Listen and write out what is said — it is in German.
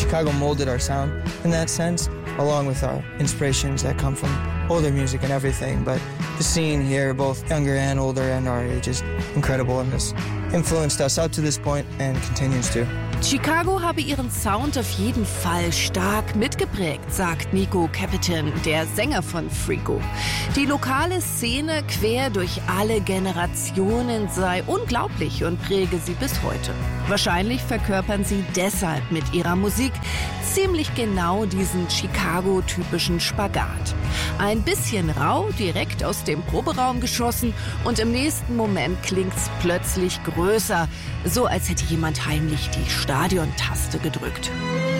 Chicago molded our sound in that sense, along with our inspirations that come from older music and everything. But the scene here, both younger and older and our age, is incredible and has influenced us up to this point and continues to. Chicago habe ihren Sound auf jeden Fall stark mitgeprägt, sagt Nico Capitan, der Sänger von Freako. Die lokale Szene quer durch alle Generationen sei unglaublich und präge sie bis heute. Wahrscheinlich verkörpern sie deshalb mit ihrer Musik ziemlich genau diesen Chicago-typischen Spagat. Ein bisschen rau, direkt aus dem Proberaum geschossen und im nächsten Moment klingt's plötzlich größer, so als hätte jemand heimlich die Stadiontaste gedrückt.